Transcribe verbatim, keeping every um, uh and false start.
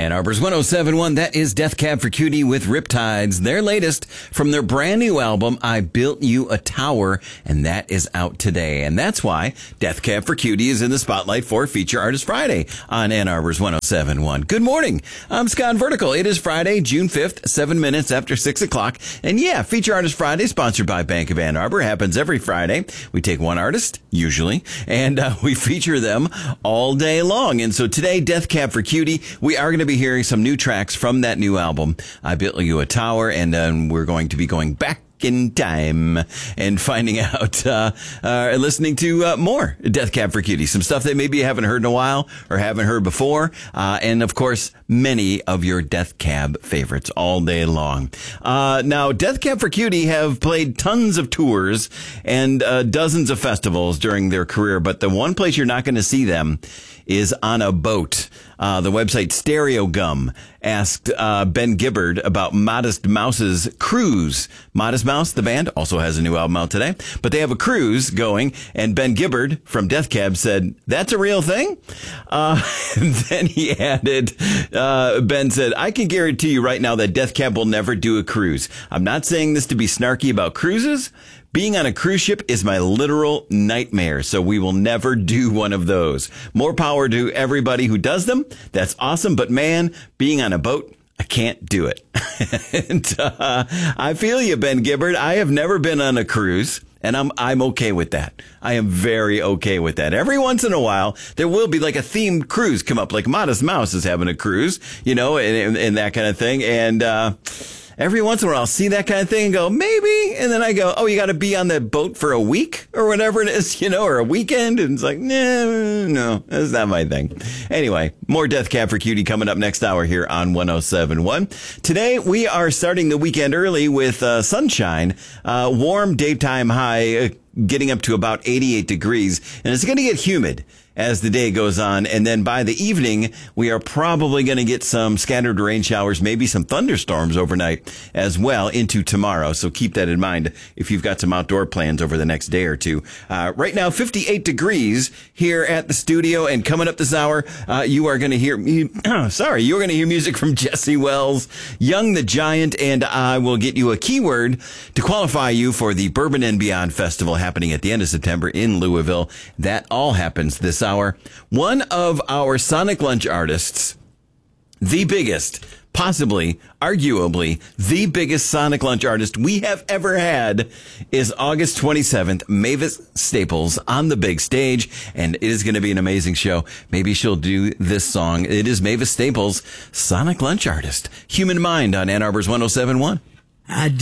Ann Arbor's one oh seven point one, that is Death Cab for Cutie with Riptides, their latest from their brand new album, I Built You a Tower, and that is out today. And that's why Death Cab for Cutie is in the spotlight for Feature Artist Friday on Ann Arbor's one oh seven point one. Good morning. I'm Scott Vertical. It is Friday, June fifth, seven minutes after six o'clock. And yeah, Feature Artist Friday, sponsored by Bank of Ann Arbor, happens every Friday. We take one artist, usually, and uh, we feature them all day long. And so today, Death Cab for Cutie, we are going to be hearing some new tracks from that new album, I Built You a Tower, and then we're going to be going back in time and finding out, uh, uh, listening to uh, more Death Cab for Cutie, some stuff that maybe you haven't heard in a while or haven't heard before, uh, and of course, many of your Death Cab favorites all day long. Uh, now, Death Cab for Cutie have played tons of tours and uh, dozens of festivals during their career, but the one place you're not going to see them is on a boat. Uh, the website Stereo Gum asked uh, Ben Gibbard about Modest Mouse's cruise. Modest Mouse, the band, also has a new album out today, but they have a cruise going, and Ben Gibbard from Death Cab said, that's a real thing? Uh, and then he added, uh, Ben said, I can guarantee you right now that Death Cab will never do a cruise. I'm not saying this to be snarky about cruises. Being on a cruise ship is my literal nightmare, so we will never do one of those. More power to everybody who does them. That's awesome, but man, being on a boat, I can't do it. and uh, I feel you, Ben Gibbard. I have never been on a cruise, and I'm I'm okay with that. I am very okay with that. Every once in a while, there will be like a themed cruise come up, like Modest Mouse is having a cruise, you know, and, and, and that kind of thing, and uh every once in a while, I'll see that kind of thing and go, maybe. And then I go, oh, you got to be on the boat for a week or whatever it is, you know, or a weekend. And it's like, no, no, that's not my thing. Anyway, more Death Cab for Cutie coming up next hour here on one oh seven point one. Today, we are starting the weekend early with uh, sunshine, uh, warm daytime high, uh, getting up to about eighty-eight degrees. And it's going to get humid as the day goes on. And then by the evening, we are probably going to get some scattered rain showers, maybe some thunderstorms overnight as well into tomorrow. So keep that in mind if you've got some outdoor plans over the next day or two. Uh, right now, fifty-eight degrees here at the studio. And coming up this hour, uh, you are going to hear, uh, sorry, you're going to hear music from Jesse Wells, Young the Giant, and I will get you a keyword to qualify you for the Bourbon and Beyond Festival happening at the end of September in Louisville. That all happens this hour. One of our Sonic Lunch artists, the biggest, possibly, arguably, the biggest Sonic Lunch artist we have ever had is August twenty-seventh, Mavis Staples on the big stage, and it is going to be an amazing show. Maybe she'll do this song. It is Mavis Staples, Sonic Lunch artist. Human Mind on Ann Arbor's one oh seven point one. I